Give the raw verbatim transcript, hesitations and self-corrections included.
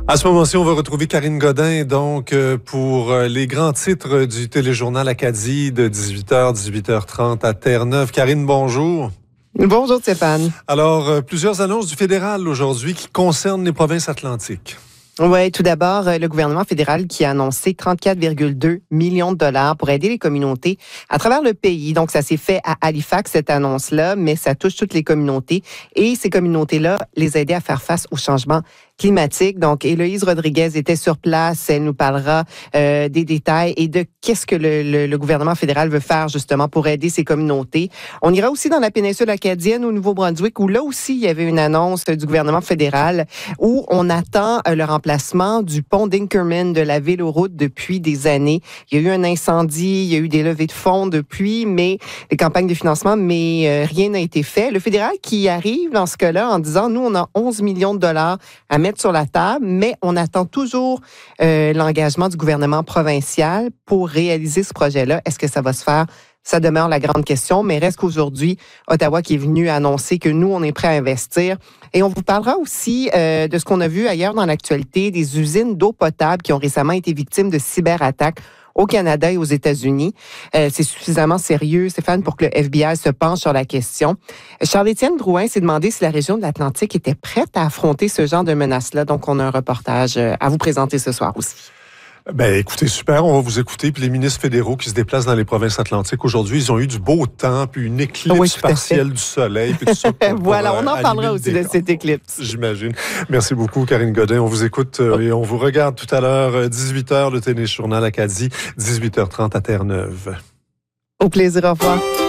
À ce moment-ci, on va retrouver Karine Godin donc pour les grands titres du téléjournal Acadie de dix-huit heures, dix-huit heures trente à Terre-Neuve. Karine, bonjour. Bonjour Stéphane. Alors, plusieurs annonces du fédéral aujourd'hui qui concernent les provinces atlantiques. Oui, tout d'abord, le gouvernement fédéral qui a annoncé trente-quatre virgule deux millions de dollars pour aider les communautés à travers le pays. Donc, ça s'est fait à Halifax, cette annonce-là, mais ça touche toutes les communautés. Et ces communautés-là, les aider à faire face au changement climatique. Donc, Héloïse Rodriguez était sur place. Elle nous parlera euh, des détails et de qu'est-ce que le, le, le gouvernement fédéral veut faire justement pour aider ces communautés. On ira aussi dans la péninsule acadienne au Nouveau-Brunswick où là aussi, il y avait une annonce du gouvernement fédéral où on attend euh, le remplacement du pont d'Inkerman de la Véloroute depuis des années. Il y a eu un incendie, il y a eu des levées de fonds depuis, mais des campagnes de financement, mais euh, rien n'a été fait. Le fédéral qui arrive dans ce cas-là en disant, nous, on a onze millions de dollars à mettre sur la table, mais on attend toujours euh, l'engagement du gouvernement provincial pour réaliser ce projet-là. Est-ce que ça va se faire? Ça demeure la grande question, mais reste qu'aujourd'hui, Ottawa qui est venu annoncer que nous, on est prêt à investir. Et on vous parlera aussi euh, de ce qu'on a vu ailleurs dans l'actualité, des usines d'eau potable qui ont récemment été victimes de cyberattaques au Canada et aux États-Unis. Euh, c'est suffisamment sérieux, Stéphane, pour que le F B I se penche sur la question. Charles-Étienne Drouin s'est demandé si la région de l'Atlantique était prête à affronter ce genre de menaces-là. Donc, on a un reportage à vous présenter ce soir aussi. Ben, écoutez, super, on va vous écouter. Puis les ministres fédéraux qui se déplacent dans les provinces atlantiques aujourd'hui, ils ont eu du beau temps, puis une éclipse oui, partielle du soleil. Puis tout ça voilà, on en parlera aussi de cette éclipse. J'imagine. Merci beaucoup, Karine Godin. On vous écoute euh, et on vous regarde tout à l'heure, dix-huit heures, le téléjournal Acadie, dix-huit heures trente à Terre-Neuve. Au plaisir, au revoir.